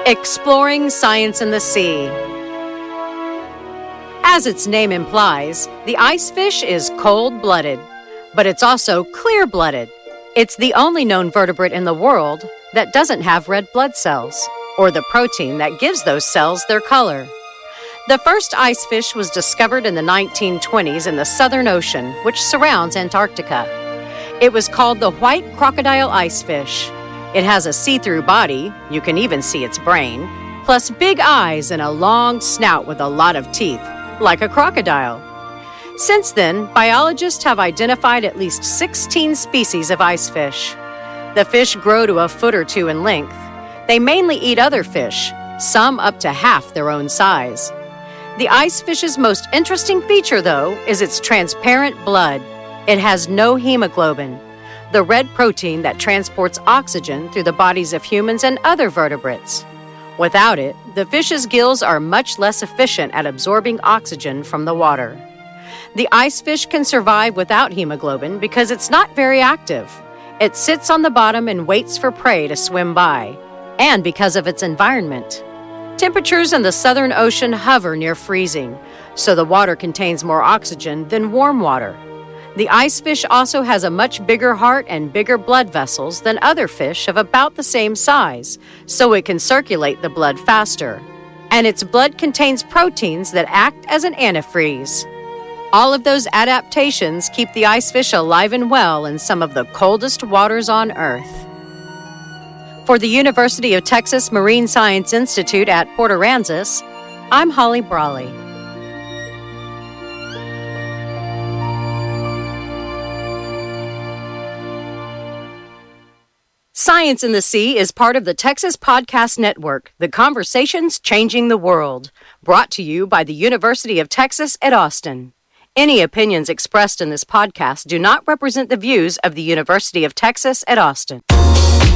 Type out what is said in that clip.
Exploring Science in the Sea. As its name implies, the icefish is cold-blooded, but it's also clear-blooded. It's the only known vertebrate in the world that doesn't have red blood cells, or the protein that gives those cells their color. The first icefish was discovered in the 1920s in the Southern Ocean, which surrounds Antarctica. It was called the white crocodile icefish. It has a see-through body, you can even see its brain, plus big eyes and a long snout with a lot of teeth, like a crocodile. Since then, biologists have identified at least 16 species of icefish. The fish grow to a foot or two in length. They mainly eat other fish, some up to half their own size. The icefish's most interesting feature, though, is its transparent blood. It has no hemoglobin, the red protein that transports oxygen through the bodies of humans and other vertebrates. Without it, the fish's gills are much less efficient at absorbing oxygen from the water. The icefish can survive without hemoglobin because it's not very active. It sits on the bottom and waits for prey to swim by, and because of its environment. Temperatures in the Southern Ocean hover near freezing, so the water contains more oxygen than warm water. The icefish also has a much bigger heart and bigger blood vessels than other fish of about the same size, so it can circulate the blood faster. And its blood contains proteins that act as an antifreeze. All of those adaptations keep the icefish alive and well in some of the coldest waters on Earth. For the University of Texas Marine Science Institute at Port Aransas, I'm Holly Brawley. Science in the Sea is part of the Texas Podcast Network, the conversations changing the world, brought to you by the University of Texas at Austin. Any opinions expressed in this podcast do not represent the views of the University of Texas at Austin.